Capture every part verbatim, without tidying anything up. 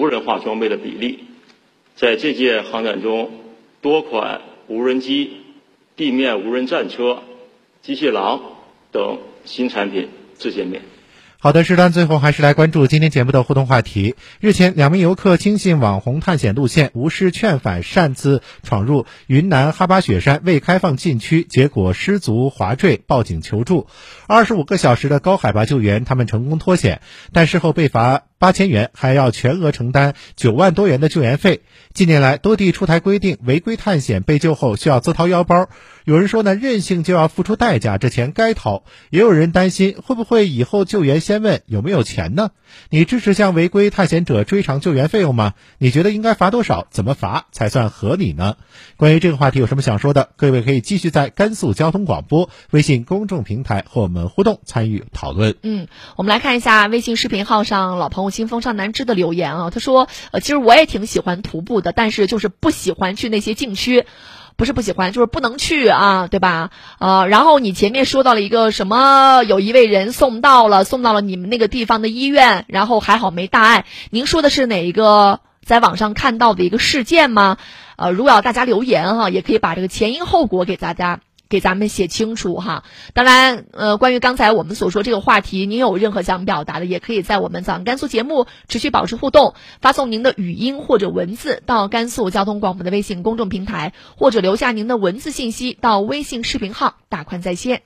无人化装备的比例。在这届航展中，多款无人机、地面无人战车、机械狼等新产品自见面。 好的，时段最后还是来关注今天节目的互动话题。日前，两名游客轻信网红探险路线，无视劝返，擅自闯入云南哈巴雪山未开放禁区，结果失足滑坠，报警求助。二十五个小时的高海拔救援，他们成功脱险，但事后被罚八千元，还要全额承担九万多元的救援费。近年来，多地出台规定，违规探险被救后需要自掏腰包。有人说呢，任性就要付出代价，这钱该掏。也有人担心，会不会以后救援先问有没有钱呢？你支持向违规探险者追偿救援费用吗？你觉得应该罚多少？怎么罚才算合理呢？关于这个话题有什么想说的？各位可以继续在甘肃交通广播微信公众平台和我们互动参与讨论。 嗯，我们来看一下微信视频号上老朋友清风上南枝的留言啊，他说，呃，其实我也挺喜欢徒步的，但是就是不喜欢去那些禁区。不是不喜欢，就是不能去啊，对吧？呃，然后你前面说到了一个什么，有一位人送到了，送到了你们那个地方的医院，然后还好没大碍。您说的是哪一个在网上看到的一个事件吗？呃，如果要大家留言哈，也可以把这个前因后果给大家给咱们写清楚哈。当然，呃，关于刚才我们所说这个话题，您有任何想表达的，也可以在我们早上甘肃节目持续保持互动，发送您的语音或者文字到甘肃交通广播的微信公众平台，或者留下您的文字信息到微信视频号大宽在线。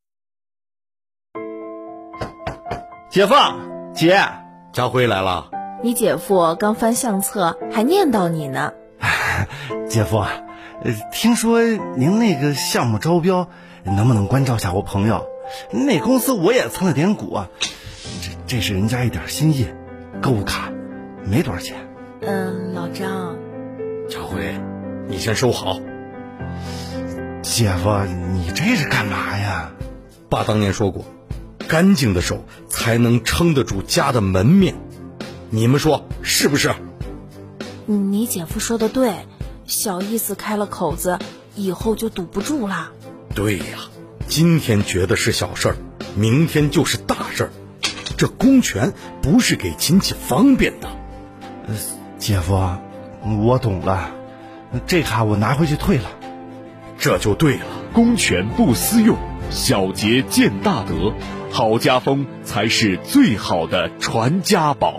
姐夫，姐， 家辉来了。 你姐夫刚翻相册，还念叨你呢。 姐夫，呃，听说您那个项目招标，能不能关照下我朋友？那公司我也蹭了点股啊，这这是人家一点心意，购物卡没多少钱。 嗯，老张， 家辉，你先收好。 姐夫，你这是干嘛呀？ 爸当年说过，干净的手才能撑得住家的门面，你们说是不是？ 你姐夫说的对，小意思开了口子，以后就堵不住了。 对呀，今天觉得是小事儿，明天就是大事儿。这公权不是给亲戚方便的。 呃，姐夫，我懂了，这卡我拿回去退了。 这就对了， 公权不私用，小节见大德，好家风才是最好的传家宝。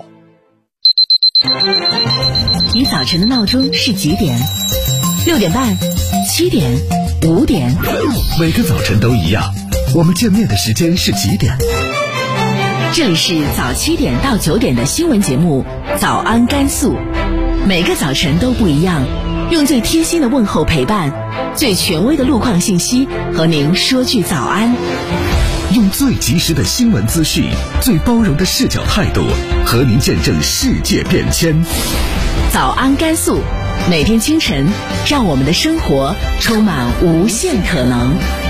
你早晨的闹钟是几点？六点半、七点、五点？ 每个早晨都一样，我们见面的时间是几点？ 这里是早七点到九点的新闻节目《早安甘肃》，每个早晨都不一样，用最贴心的问候陪伴，最权威的路况信息和您说句早安。 用最及时的新闻资讯，最包容的视角态度，和您见证世界变迁。 早安甘肃，每天清晨，让我们的生活充满无限可能。